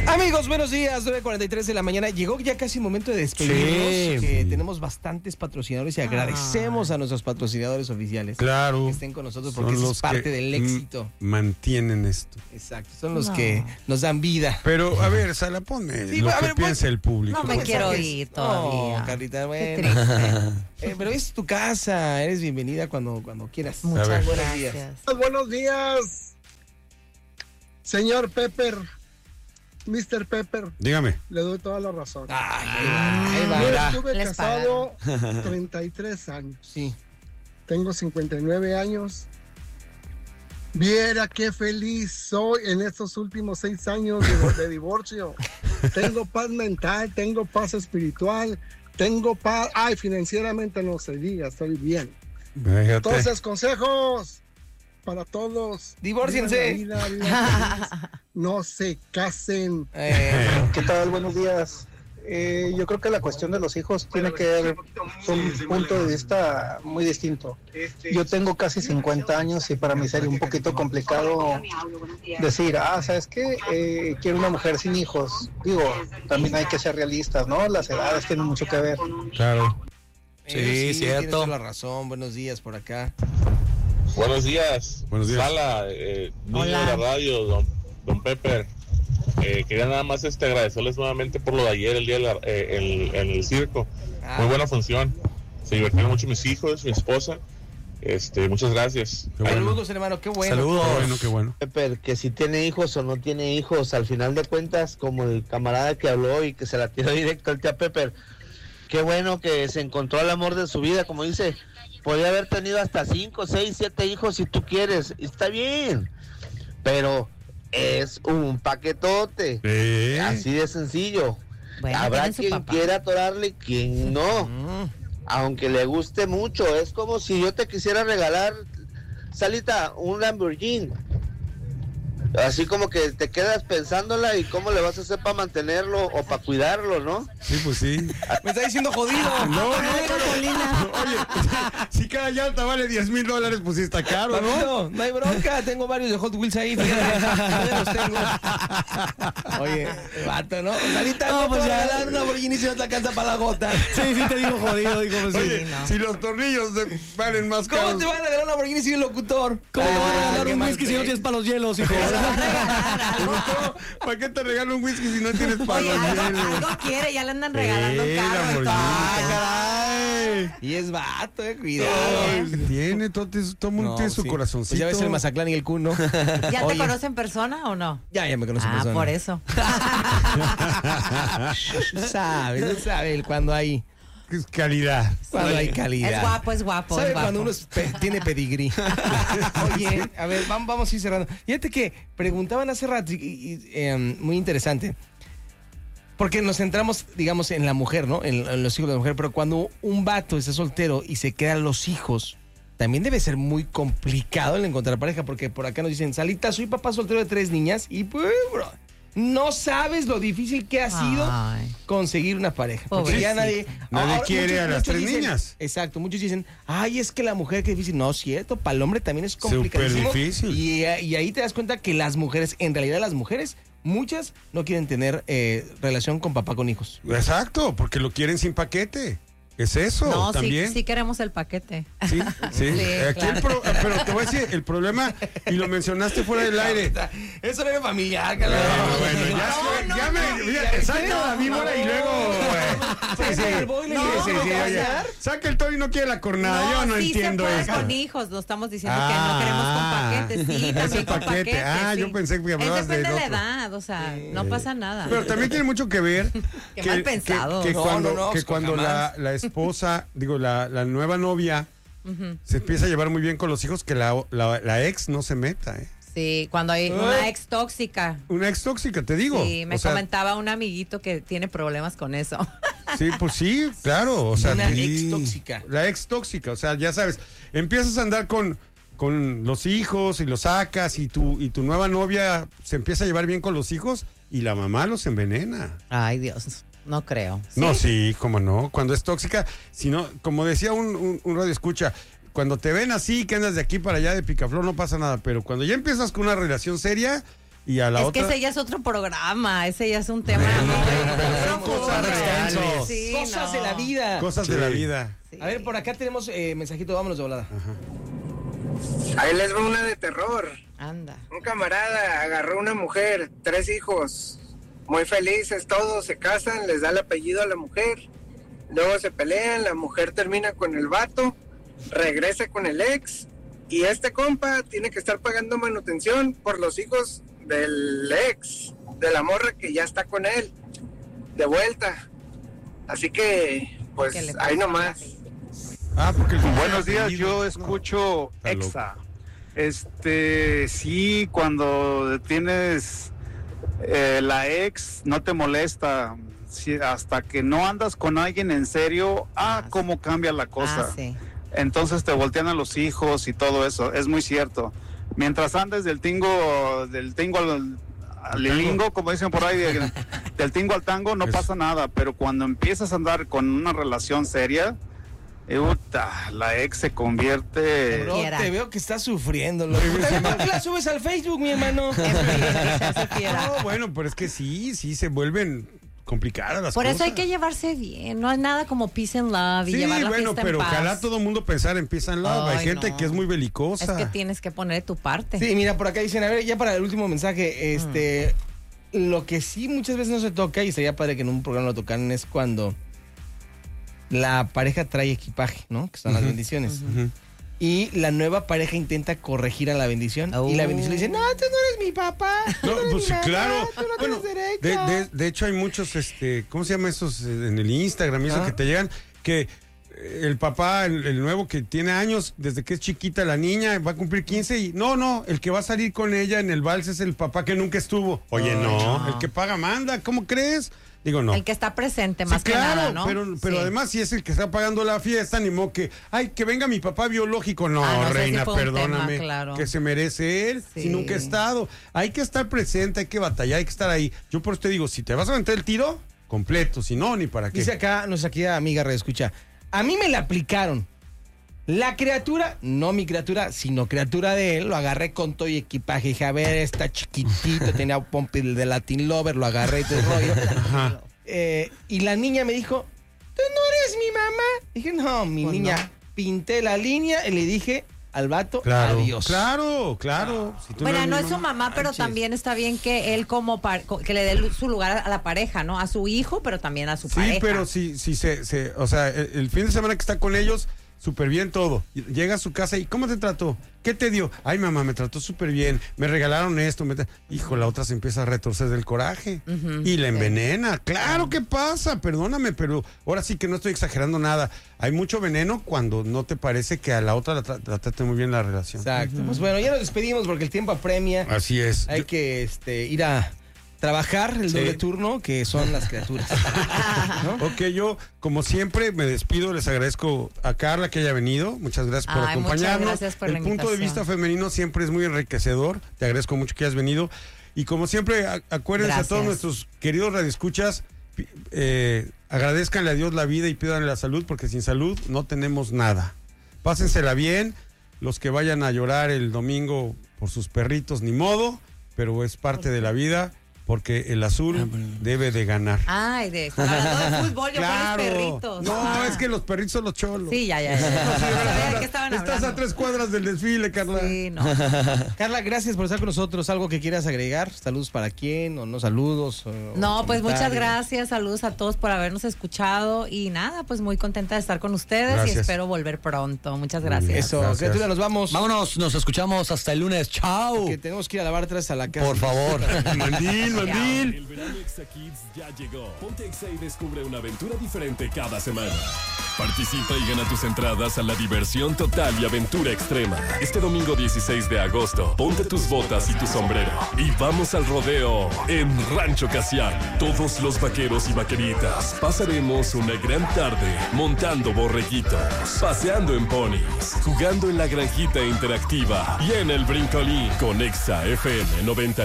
Amigos, buenos días, 9:43 de la mañana. Llegó ya casi el momento de despedirnos. Sí. Que tenemos bastantes patrocinadores y agradecemos a nuestros patrocinadores oficiales. Claro. Que estén con nosotros porque eso es parte del éxito. Mantienen esto. Exacto, son los que nos dan vida. Pero, a ver, Sala, ponme Sí, lo a que ver, piensa el público. No me quiero ir todavía. No, Carlita, Qué bueno. triste. Pero es tu casa, eres bienvenida cuando quieras. Muchas ver. Buenos días. gracias. Buenos días, señor Pepper, Mr. Pepper, Dígame. le doy toda la razón. Ay, ahí va. Yo estuve Les casado 33 años, Sí. tengo 59 años. Viera qué feliz soy en estos últimos 6 años de divorcio. Tengo paz mental, tengo paz espiritual, tengo paz, financieramente no se diga, estoy bien. Fíjate. Entonces, consejos para todos. Divórciense. Vivan la vida, vivan feliz. No se casen. ¿Qué tal? Buenos días. Yo creo que la cuestión de los hijos tiene que ver un punto de vista muy distinto. Yo tengo casi 50 años y para mí sería un poquito complicado decir, ¿sabes qué? Quiero una mujer sin hijos. Digo, también hay que ser realistas, ¿no? Las edades tienen mucho que ver. Claro. Sí, tienes toda la razón. Buenos días por acá. Buenos días. Buenos días. Sala, niño de Hola. la radio, don Pepper. Quería nada más agradecerles nuevamente por lo de ayer, el día en el circo. Muy buena función. Se divirtieron mucho mis hijos, mi esposa. Muchas gracias. Qué bueno. Saludos, hermano, qué bueno. Qué bueno, qué bueno. Pepper, que si tiene hijos o no tiene hijos, al final de cuentas, como el camarada que habló y que se la tiró directo al tía Pepper, qué bueno que se encontró el amor de su vida, como dice, podría haber tenido hasta 5, 6, 7 hijos si tú quieres, está bien, pero es un paquetote, Sí. así de sencillo. Bueno, Habrá tienen su quien papá. quiera atorarle, quien no, aunque le guste mucho. Es como si yo te quisiera regalar, Salita, un Lamborghini. Así como que te quedas pensándola y cómo le vas a hacer para mantenerlo o para cuidarlo, ¿no? Sí, pues sí. Me está diciendo jodido. No. Oye, si cada llanta vale $10,000, pues sí está caro, ¿no? Papito, no hay bronca, tengo varios de Hot Wheels ahí, fíjate, yo los tengo. Oye, vato, ¿no? Salita, no, pues ya dar una Lamborghini si no te alcanza para la gota. Sí, te digo jodido, digo, pues Oye, sí. no. Si los tornillos valen más ¿Cómo caros. te van a regalar una Lamborghini si eres locutor? ¿Cómo te van a Ah, regalar qué un mal whisky si no pe- tienes para los hielos, hijo? ¿Para qué te regalo un whisky si no tienes para Oye, los hielos? algo quiere, ya le andan regalando Sí, carro y Lamborghini. todo. ¡Ay, Y es vato, cuidado. caray! Tiene, todo el mundo tiene su sí. corazoncito. Pues ya ves el Mazatlán y el Cuno. ¿Ya te Oye, conocen en persona o no? Ya me conocen persona. Por eso. Sabe cuando hay Es calidad. calidad. Es guapo, ¿Sabe es guapo. cuando uno tiene pedigrí? Oye, a ver, vamos a ir cerrando. Fíjate que preguntaban hace rato, muy interesante, porque nos centramos, digamos, en la mujer, ¿no? En los hijos de la mujer, pero cuando un vato está soltero y se quedan los hijos, también debe ser muy complicado el encontrar pareja, porque por acá nos dicen, Salita, soy papá soltero de 3 niñas, y pues, bro, no sabes lo difícil que ha sido Ay. conseguir una pareja. Porque ya Pobrecito. nadie Quiere a las 3 dicen- niñas. Exacto, muchos dicen, ay, es que la mujer que difícil. No, cierto, para el hombre también es complicadísimo. difícil. Y ahí te das cuenta que las mujeres, en realidad las mujeres, muchas no quieren tener relación con papá con hijos. Exacto, porque lo quieren sin paquete. Es eso, No, también. sí queremos el paquete. Sí, sí. Sí, Aquí claro. pero te voy a decir, el problema, y lo mencionaste fuera del aire. Eso no es familiar, Carlos. Bueno, ya me. Fíjate, saca la víbora y luego. Sí, sí. Oye, saca el toro y no quiere la cornada. Yo no sí entiendo se puede esto. con hijos, no estamos diciendo que no queremos con paquetes, sí, ese también con paquete. paquetes. Yo sí. pensé que hablabas depende del de la otro. edad, o sea, no pasa nada. Pero también tiene mucho que ver. Qué mal pensado. Que No, cuando, no, que pues, cuando jamás. la esposa, digo, la nueva novia, se empieza a llevar muy bien con los hijos, que la ex no se meta, ¿eh? Sí, cuando hay una ex tóxica. Una ex tóxica, te digo. Sí, me O sea, comentaba un amiguito que tiene problemas con eso. Sí, pues sí, claro. O sea, Una sí. ex tóxica. La ex tóxica, o sea, ya sabes, empiezas a andar con los hijos y los sacas y tu nueva novia se empieza a llevar bien con los hijos y la mamá los envenena. Ay, Dios, no creo. No, sí, cómo no. Cuando es tóxica, si no, como decía un radio escucha, cuando te ven así, que andas de aquí para allá de picaflor, no pasa nada. Pero cuando ya empiezas con una relación seria, y a la otra... Es que ese ya es otro programa, ese ya es un tema. Cosas reales. Sí, Cosas de la vida. Cosas de la vida. Sí. A ver, por acá tenemos mensajito, vámonos de volada. Ahí les va una de terror. Anda. Un camarada agarró una mujer, 3 hijos, muy felices todos, se casan, les da el apellido a la mujer, luego se pelean, la mujer termina con el vato, regresa con el ex, y este compa tiene que estar pagando manutención por los hijos del ex, de la morra que ya está con él, de vuelta. Así que, pues, ahí nomás. Porque Buenos días, yo escucho Está EXA. Sí, cuando tienes la ex, no te molesta. Sí, hasta que no andas con alguien en serio, cómo cambia la cosa. Sí. Entonces te voltean a los hijos y todo eso, es muy cierto. Mientras andes del tingo al lilingo, como dicen por ahí, del tingo al tango, no pasa nada. Pero cuando empiezas a andar con una relación seria, la ex se convierte... Bro, te veo que estás sufriendo. ¿Por qué la subes al Facebook, mi hermano? No, bueno, pero es que sí se vuelven complicadas las Por cosas. eso hay que llevarse bien, no hay nada como peace and love y llevar la fiesta pero en paz. ojalá todo el mundo pensara en peace and love. Hay gente que es muy belicosa. Es que tienes que poner tu parte. Sí, mira, por acá dicen, a ver, ya para el último mensaje, lo que sí muchas veces no se toca, y sería padre que en un programa lo tocaran, es cuando la pareja trae equipaje, ¿no? Que son las bendiciones. Y la nueva pareja intenta corregir a la bendición. Y la bendición le dice, no, tú no eres mi papá. No, pues sí, claro. Tú no tienes derecho. De hecho hay muchos, ¿cómo se llama esos en el Instagram? Eso que te llegan, que el papá, el nuevo que tiene años, desde que es chiquita la niña, va a cumplir 15 y no, el que va a salir con ella en el vals es el papá que nunca estuvo. Oye, no, el que paga manda, ¿cómo crees? Digo, no. El que está presente más sí, claro, que nada, ¿no? Pero además si es el que está pagando la fiesta, ni modo que, que venga mi papá biológico. No, no, reina, sí fue un perdóname, tema, claro. que se merece él, si nunca ha estado. Hay que estar presente, hay que batallar, hay que estar ahí. Yo por eso te digo, si te vas a aventar el tiro, completo, si no, ni para qué. Dice acá, nuestra querida amiga escucha, a mí me la aplicaron. La criatura, no mi criatura, sino criatura de él, lo agarré con todo y equipaje. Dije, a ver, está chiquitito, tenía pompi de Latin Lover, lo agarré y todo el rollo. Ajá. Y la niña me dijo, ¿tú no eres mi mamá? Dije, no, mi niña. No. Pinté la línea y le dije al vato, adiós. Claro. Si tú bueno, no es mamá, su mamá, pero también está bien que él que le dé su lugar a la pareja, ¿no? A su hijo, pero también a su pareja. Sí, pero si o sea, el fin de semana que está con ellos, súper bien todo. Llega a su casa y ¿cómo te trató? ¿Qué te dio? Ay, mamá, me trató súper bien. Me regalaron esto. Hijo, la otra se empieza a retorcer del coraje. Y la envenena. Claro que pasa, perdóname, pero ahora sí que no estoy exagerando nada. Hay mucho veneno cuando no te parece que a la otra la trate muy bien la relación. Exacto. Pues bueno, ya nos despedimos porque el tiempo apremia. Así es. Hay que ir a trabajar el doble turno, que son las criaturas. ¿No? Ok, yo, como siempre, me despido. Les agradezco a Carla que haya venido. Muchas gracias por acompañarnos. Muchas gracias por la invitación. Punto de vista femenino siempre es muy enriquecedor. Te agradezco mucho que hayas venido. Y como siempre, acuérdense a todos nuestros queridos radioescuchas, agradezcanle a Dios la vida y pídanle la salud, porque sin salud no tenemos nada. Pásensela bien. Los que vayan a llorar el domingo por sus perritos, ni modo, pero es parte de la vida. Porque el azul debe de ganar. Ay, hablando de fútbol, yo claro. con los perritos. No, es que los perritos son los cholos. Sí, ya. ¿Qué estaban Estás hablando? a 3 cuadras del desfile, Carla. Sí, no. Carla, gracias por estar con nosotros. ¿Algo que quieras agregar? ¿Saludos para quién? ¿O no saludos? No, pues muchas gracias. Saludos a todos por habernos escuchado. Y nada, pues muy contenta de estar con ustedes y espero volver pronto. Muchas gracias. Eso, criatura, nos vamos. Vámonos, nos escuchamos hasta el lunes. Chao. Que tenemos que ir a lavar atrás a la casa. Por favor. Mandil. El verano Exa Kids ya llegó. Ponte Exa y descubre una aventura diferente cada semana. Participa y gana tus entradas a la diversión total y aventura extrema. Este domingo 16 de agosto, ponte tus botas y tu sombrero y vamos al rodeo en Rancho Casial. Todos los vaqueros y vaqueritas pasaremos una gran tarde montando borreguitos, paseando en ponis, jugando en la granjita interactiva y en el brincolín con Exa FM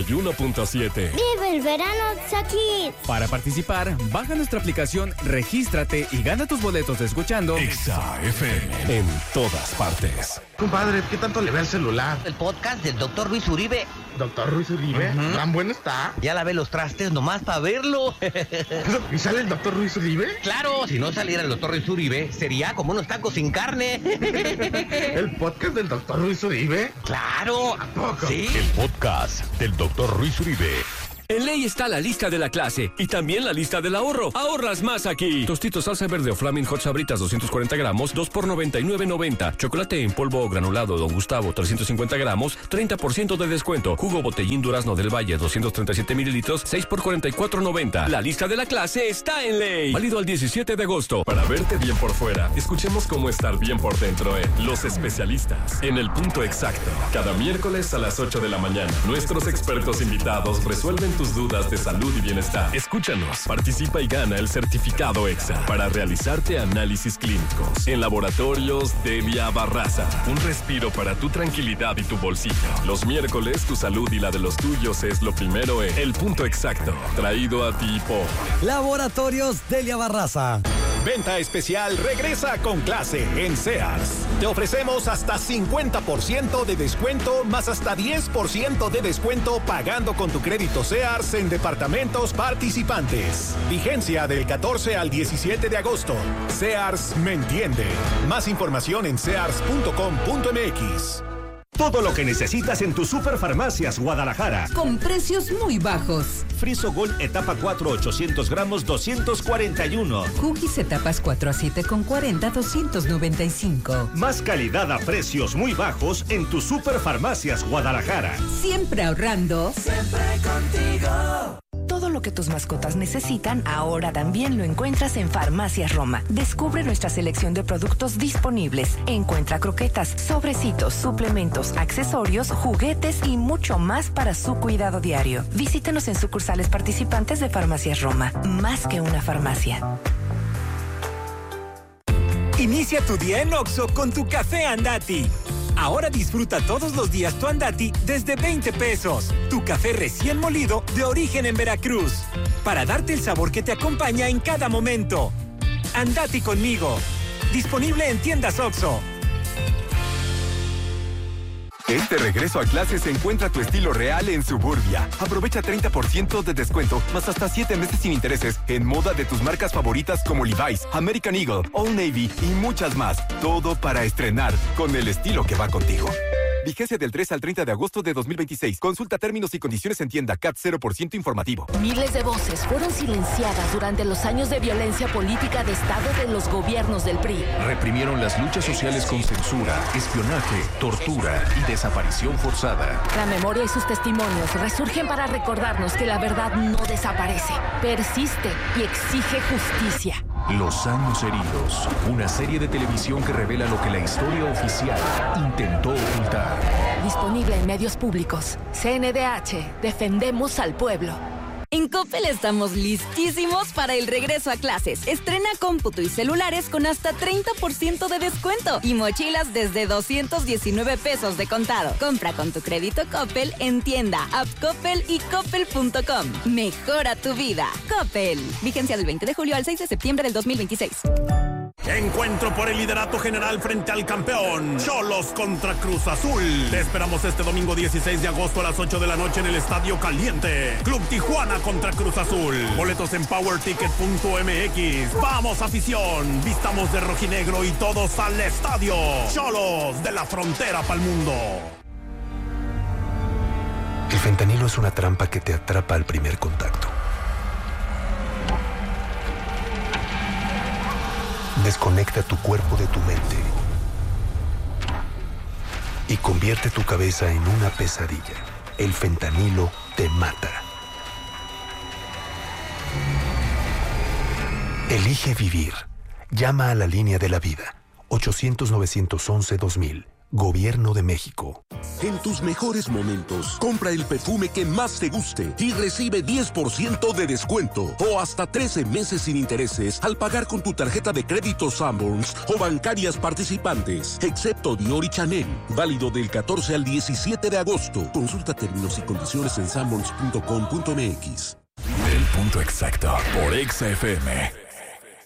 91.7. ¡Vive el verano Exa Kids! Para participar, baja nuestra aplicación, regístrate y gana tus boletos de escuela escuchando Exa FM en todas partes. Compadre, ¿qué tanto le ve el celular? El podcast del Dr. Luis Uribe. ¿Dr. Luis Uribe? ¿Tan bueno está? Ya lavé los trastes nomás para verlo. ¿Y sale el Dr. Luis Uribe? Claro, si no saliera el Dr. Luis Uribe, sería como unos tacos sin carne. ¿El podcast del Dr. Luis Uribe? Claro. ¿A poco? Sí. El podcast del Dr. Luis Uribe. En Ley está la lista de la clase y también la lista del ahorro. Ahorras más aquí. Tostitos salsa verde o Flaming Hot Sabritas 240 gramos, 2 por $99.90. Chocolate en polvo o granulado Don Gustavo 350 gramos, 30% de descuento. Jugo Botellín Durazno del Valle 237 mililitros, 6 por $44.90. La lista de la clase está en Ley. Válido al 17 de agosto. Para verte bien por fuera, escuchemos cómo estar bien por dentro en Los Especialistas, en el punto exacto. Cada miércoles a las 8 de la mañana, nuestros expertos invitados resuelven tus dudas de salud y bienestar. Escúchanos, participa y gana el certificado EXA para realizarte análisis clínicos en Laboratorios Delia Barraza. Un respiro para tu tranquilidad y tu bolsillo. Los miércoles tu salud y la de los tuyos es lo primero en El Punto Exacto, traído a ti por Laboratorios Delia Barraza. Venta especial regresa con clase en Sears. Te ofrecemos hasta 50% de descuento más hasta 10% de descuento pagando con tu crédito Sears en departamentos participantes. Vigencia del 14 al 17 de agosto. Sears me entiende. Más información en sears.com.mx. Todo lo que necesitas en tus Superfarmacias Guadalajara. Con precios muy bajos. Friso Gold etapa 4, 800 gramos, 241. Cookies etapas 4 a 7 con 40, 295. Más calidad a precios muy bajos en tus Superfarmacias Guadalajara. Siempre ahorrando. Siempre contigo. Todo lo que tus mascotas necesitan, ahora también lo encuentras en Farmacias Roma. Descubre nuestra selección de productos disponibles. Encuentra croquetas, sobrecitos, suplementos, accesorios, juguetes y mucho más para su cuidado diario. Visítenos en sucursales participantes de Farmacias Roma. Más que una farmacia. Inicia tu día en Oxxo con tu café Andati. Ahora disfruta todos los días tu Andati desde 20 pesos. Tu café recién molido de origen en Veracruz. Para darte el sabor que te acompaña en cada momento. Andati conmigo. Disponible en tiendas Oxxo. Este regreso a clases encuentra tu estilo real en Suburbia. Aprovecha 30% de descuento, más hasta 7 meses sin intereses en moda de tus marcas favoritas como Levi's, American Eagle, Old Navy y muchas más. Todo para estrenar con el estilo que va contigo. Vigencia del 3 al 30 de agosto de 2026. Consulta términos y condiciones en tienda. CAT 0% informativo. Miles de voces fueron silenciadas durante los años de violencia política de Estado de los gobiernos del PRI. Reprimieron las luchas sociales con censura, espionaje, tortura y desaparición forzada. La memoria y sus testimonios resurgen para recordarnos que la verdad no desaparece, persiste y exige justicia. Los años heridos. Una serie de televisión que revela lo que la historia oficial intentó ocultar. Disponible en medios públicos. CNDH. Defendemos al pueblo. En Coppel estamos listísimos para el regreso a clases. Estrena cómputo y celulares con hasta 30% de descuento y mochilas desde 219 pesos de contado. Compra con tu crédito Coppel en tienda, app Coppel y coppel.com. Mejora tu vida. Coppel. Vigencia del 20 de julio al 6 de septiembre del 2026. Encuentro por el liderato general frente al campeón Xolos contra Cruz Azul. Te esperamos este domingo 16 de agosto a las 8 de la noche en el Estadio Caliente. Club Tijuana contra Cruz Azul. Boletos en powerticket.mx. Vamos, afición, vistamos de rojinegro y todos al estadio. Xolos, de la frontera pa'l mundo. El fentanilo es una trampa que te atrapa al primer contacto. Desconecta tu cuerpo de tu mente y convierte tu cabeza en una pesadilla. El fentanilo te mata. Elige vivir. Llama a la línea de la vida. 800-911-2000. Gobierno de México. En tus mejores momentos, compra el perfume que más te guste y recibe 10% de descuento o hasta 13 meses sin intereses al pagar con tu tarjeta de crédito Sanborns o bancarias participantes, excepto Dior y Chanel. Válido del 14 al 17 de agosto. Consulta términos y condiciones en sanborns.com.mx. El Punto Exacto por Exa FM.